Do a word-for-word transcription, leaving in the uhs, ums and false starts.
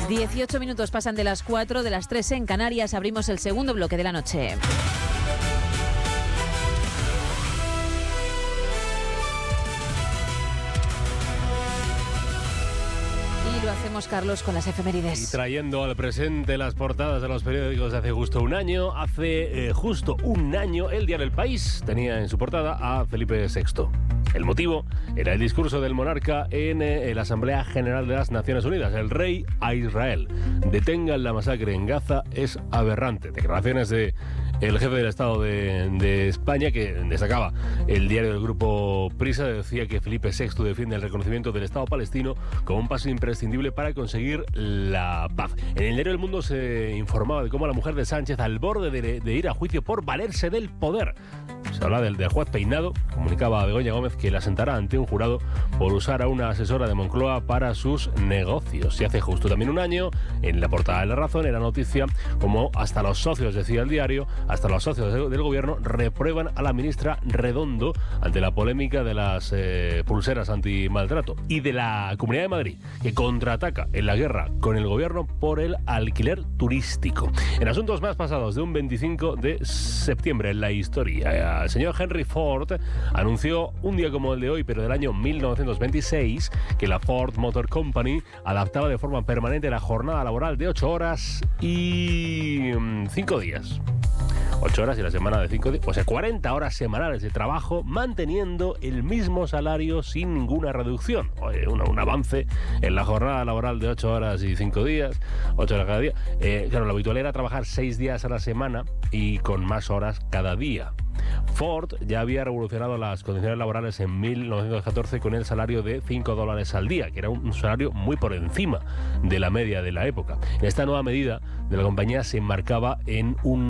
dieciocho minutos pasan de las cuatro, de las tres en Canarias. Abrimos el segundo bloque de la noche. Y lo hacemos, Carlos, con las efemérides. Y trayendo al presente las portadas de los periódicos de hace justo un año. Hace eh, justo un año el diario El País tenía en su portada a Felipe sexto. El motivo era el discurso del monarca en eh, la Asamblea General de las Naciones Unidas. El rey a Israel. Detengan la masacre en Gaza es aberrante. Declaraciones de el jefe del Estado de, de España, que destacaba el diario del grupo Prisa, decía que Felipe sexto defiende el reconocimiento del Estado palestino como un paso imprescindible para conseguir la paz. En el diario El Mundo se informaba de cómo la mujer de Sánchez, al borde de, de ir a juicio por valerse del poder. Se habla del, del juez Peinado, comunicaba a Begoña Gómez que la sentará ante un jurado por usar a una asesora de Moncloa para sus negocios. Y hace justo también un año, en la portada de La Razón, era noticia como hasta los socios, decía el diario, hasta los socios de, del gobierno reprueban a la ministra Redondo ante la polémica de las eh, pulseras antimaltrato, y de la Comunidad de Madrid, que contraataca en la guerra con el gobierno por el alquiler turístico. En asuntos más pasados de un veinticinco de septiembre en la historia, el señor Henry Ford anunció un día como el de hoy, pero del año mil novecientos veintiséis, que la Ford Motor Company adaptaba de forma permanente la jornada laboral de ocho horas y cinco días. ocho horas y la semana de cinco días, o sea, cuarenta horas semanales de trabajo, manteniendo el mismo salario sin ninguna reducción. Oye, un, un avance en la jornada laboral de ocho horas y cinco días, ocho horas cada día. Eh, claro, lo habitual era trabajar seis días a la semana y con más horas cada día. Ford ya había revolucionado las condiciones laborales en mil novecientos catorce con el salario de cinco dólares al día, que era un salario muy por encima de la media de la época. Esta nueva medida de la compañía se enmarcaba en un